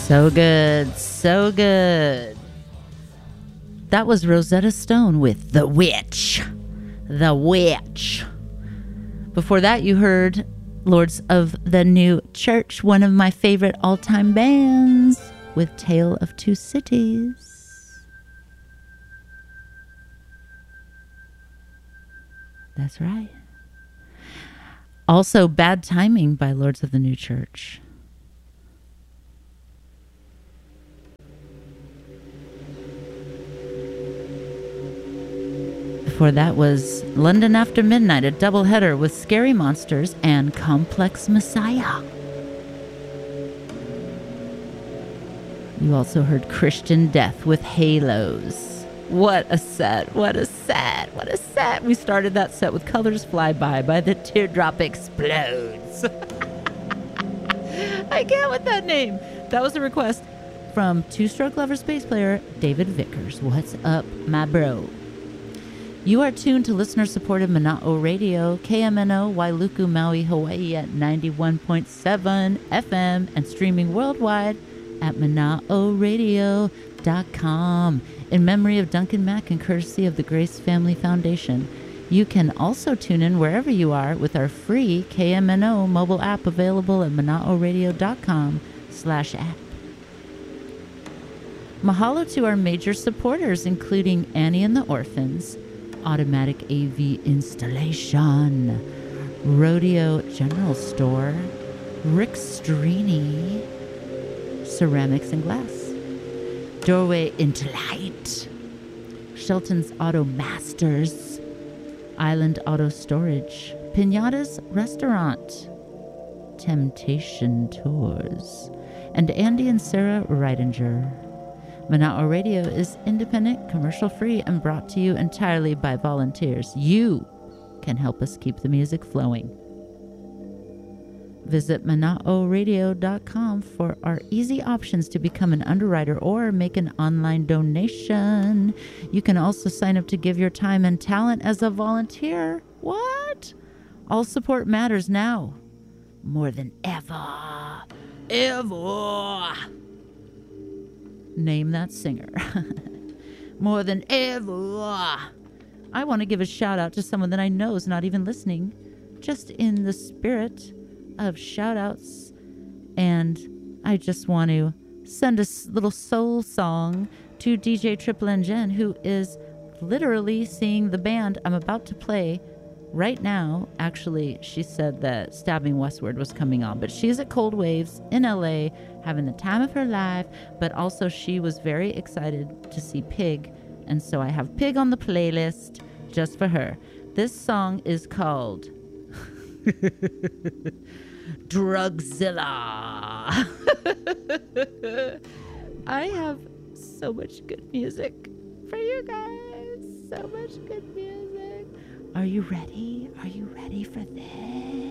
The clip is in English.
So good, so good. That was Rosetta Stone with The Witch. The Witch. Before that, you heard Lords of the New Church, one of my favorite all-time bands, with Tale of Two Cities. That's right. Also, Bad Timing by Lords of the New Church. Before that was London After Midnight, a doubleheader with Scary Monsters and Complex Messiah. You also heard Christian Death with Halos. What a set, what a set, what a set. We started that set with Colors Fly by the Teardrop Explodes. I can't with that name. That was a request from Two-Stroke Lovers bass player David Vickers. What's up, my bro? You are tuned to listener-supported Mana'o Radio, KMNO, Wailuku, Maui, Hawaii at 91.7 FM and streaming worldwide at mana'oradio.com. In memory of Duncan Mack and courtesy of the Grace Family Foundation. You can also tune in wherever you are with our free KMNO mobile app available at mana'oradio.com/app. Mahalo to our major supporters, including Annie and the Orphans, Automatic AV Installation, Rodeo General Store, Rick Strini, Ceramics and Glass, Doorway into Light, Shelton's Auto Masters, Island Auto Storage, Pinata's Restaurant, Temptation Tours, and Andy and Sarah Reidinger. Mana'o Radio is independent, commercial-free, and brought to you entirely by volunteers. You can help us keep the music flowing. Visit mana'oradio.com for our easy options to become an underwriter or make an online donation. You can also sign up to give your time and talent as a volunteer. What? All support matters now, more than ever. Ever. Name that singer. More than ever. I want to give a shout out to someone that I know is not even listening, just in the spirit of shout outs. And I just want to send a little soul song to DJ Triple N Jen, who is literally seeing the band I'm about to play right now. Actually, she said that Stabbing Westward was coming on, but she's at Cold Waves in LA having the time of her life. But also she was very excited to see Pig, and so I have Pig on the playlist just for her. This song is called Drugzilla. I have so much good music for you guys. So much good music. Are you ready? Are you ready for this?